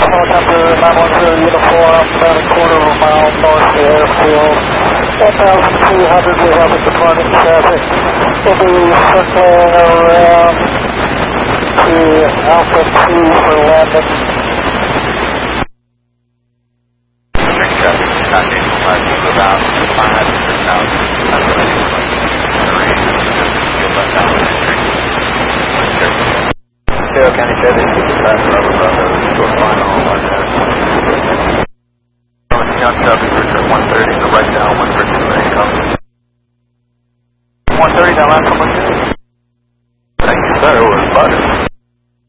Helicopter 910 uniform, about a quarter of a mile north of the airfield. 1,200, we have a departing traffic. We'll be circling around to Alpha 2 for landing. Train traffic, traffic, about 5,000. Carroll County Chevy, fast level short line on one Young traffic, Richard 130, the right down, 132 incoming. 130 down line, come on. Thank you, sir, it was butter.